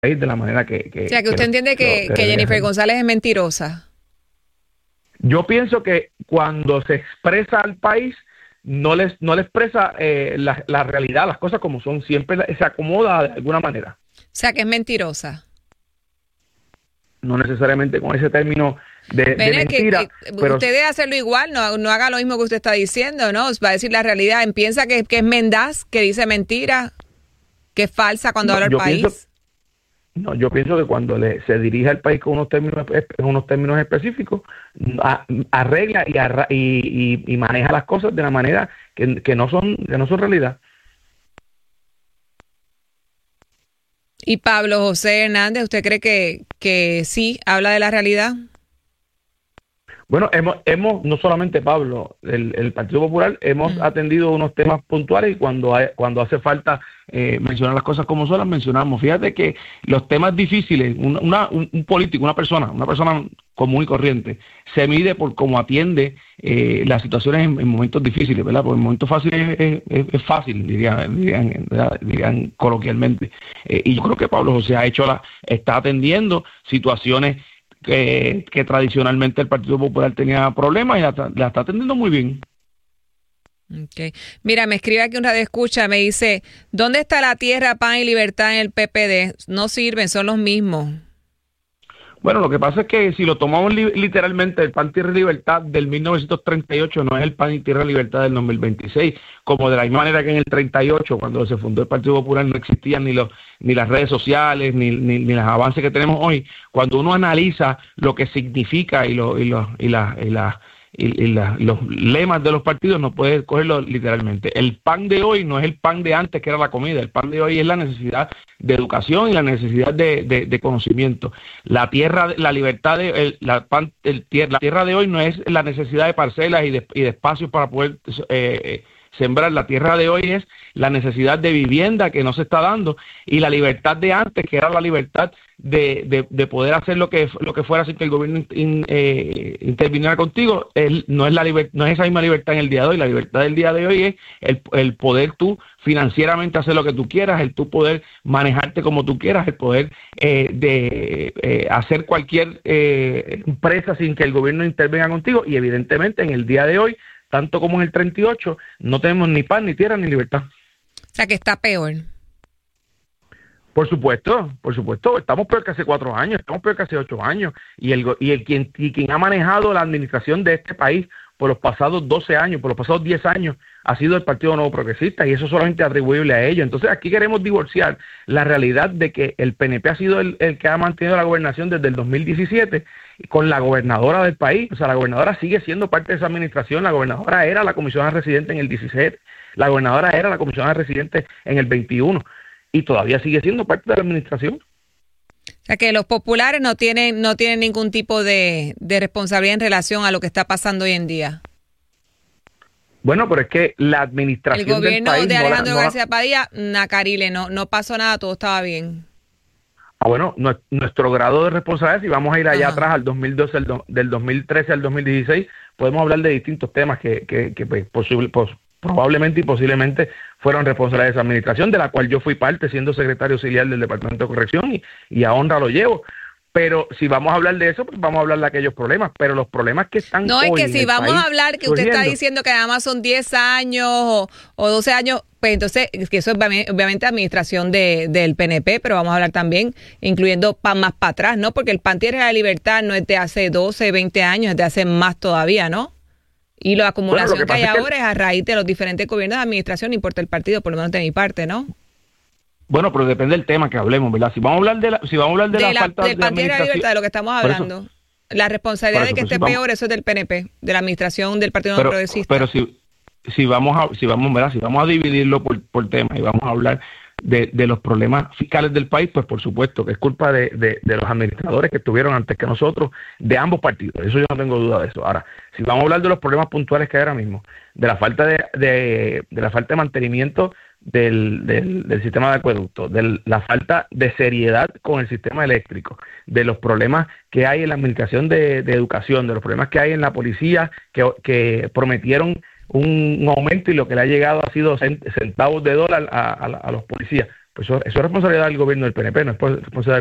país de la manera O sea, que usted entiende que Jennifer González es mentirosa. Yo pienso que cuando se expresa al país, no le expresa la realidad, las cosas como son, siempre se acomoda de alguna manera. O sea, que es mentirosa. No necesariamente con ese término de mentira. Pero usted debe hacerlo igual, no haga lo mismo que usted está diciendo, ¿no? Va a decir la realidad, piensa que es mendaz, que dice mentira, que es falsa cuando habla el país. Yo pienso que cuando se dirige al país con unos términos específicos, arregla y maneja las cosas de la manera que no son realidad. ¿Y Pablo José Hernández, usted cree que sí habla de la realidad? Bueno, hemos no solamente Pablo, el Partido Popular, hemos atendido unos temas puntuales y cuando hace falta mencionar las cosas como son, las mencionamos. Fíjate que los temas difíciles, un político, una persona común y corriente, se mide por cómo atiende las situaciones en momentos difíciles, ¿verdad? Porque en momentos fáciles es fácil, dirían coloquialmente. Y yo creo que Pablo José está atendiendo situaciones que tradicionalmente el Partido Popular tenía problemas y la está atendiendo muy bien. Okay. Mira, me escribe aquí un radioescucha, me dice, ¿dónde está la tierra, pan y libertad en el PPD? No sirven, son los mismos. Bueno, lo que pasa es que si lo tomamos literalmente, el pan, tierra y libertad del 1938 no es el pan y tierra y libertad del 2026, como de la misma manera que en el 38, cuando se fundó el Partido Popular, no existían ni las redes sociales, ni los avances que tenemos hoy. Cuando uno analiza lo que significa y los lemas de los partidos, no puede cogerlo literalmente. El pan de hoy no es el pan de antes, que era la comida. El pan de hoy es la necesidad de educación y la necesidad de conocimiento. La tierra, la libertad, la tierra de hoy no es la necesidad de parcelas y de espacios para poder sembrar. La tierra de hoy es la necesidad de vivienda que no se está dando, y la libertad de antes, que era la libertad de poder hacer lo que fuera sin que el gobierno interviniera contigo, no es esa misma libertad en el día de hoy. La libertad del día de hoy es el poder tú financieramente hacer lo que tú quieras, el tú poder manejarte como tú quieras, el poder hacer cualquier empresa sin que el gobierno intervenga contigo. Y evidentemente en el día de hoy, tanto como en el 38, no tenemos ni pan, ni tierra, ni libertad. O sea, que está peor. Por supuesto, estamos peor que hace 4 años, estamos peor que hace 8 años, quien ha manejado la administración de este país por los pasados 12 años, por los pasados 10 años, ha sido el Partido Nuevo Progresista, y eso solamente atribuible a ellos. Entonces aquí queremos divorciar la realidad de que el PNP ha sido el que ha mantenido la gobernación desde el 2017 con la gobernadora del país. O sea, la gobernadora sigue siendo parte de esa administración. La gobernadora era la comisionada residente en el 17, la gobernadora era la comisionada residente en el 21, y todavía sigue siendo parte de la administración. O sea, que los populares no tienen ningún tipo de responsabilidad en relación a lo que está pasando hoy en día. Bueno, pero es que la administración del país... El gobierno de Alejandro García Padilla, nacarile, no pasó nada, todo estaba bien. Bueno, nuestro grado de responsabilidad, si vamos a ir allá atrás al 2012, del 2013 al 2016, podemos hablar de distintos temas que probablemente y posiblemente fueron responsables de esa administración, de la cual yo fui parte siendo secretario auxiliar del Departamento de Corrección y a honra lo llevo. Pero si vamos a hablar de eso, pues vamos a hablar de aquellos problemas. Pero los problemas que están no, hoy es que si vamos a hablar, que usted está diciendo que nada más son 10 años o 12 años, pues entonces, que eso es obviamente administración del PNP, pero vamos a hablar también, incluyendo más para atrás, ¿no? Porque el PAN Tierra de la Libertad no es de hace 12, 20 años, es de hace más todavía, ¿no? Y la acumulación que hay ahora es a raíz de los diferentes gobiernos de administración, no importa el partido, por lo menos de mi parte, ¿no? Bueno, pero depende del tema que hablemos, ¿verdad? Si vamos a hablar de la falta de administración, libertad, de lo que estamos hablando. La responsabilidad de que esté peor, eso es del PNP, de la administración del Partido Nuevo Progresista. Pero si vamos a dividirlo por temas y vamos a hablar de los problemas fiscales del país, pues por supuesto que es culpa de los administradores que estuvieron antes que nosotros, de ambos partidos. Eso yo no tengo duda de eso. Ahora, si vamos a hablar de los problemas puntuales que hay ahora mismo, de la falta de mantenimiento del sistema de acueducto, de la falta de seriedad con el sistema eléctrico, de los problemas que hay en la administración de educación, de los problemas que hay en la policía, que prometieron un aumento y lo que le ha llegado ha sido centavos de dólar a los policías. pues eso es responsabilidad del gobierno del PNP, no es responsabilidad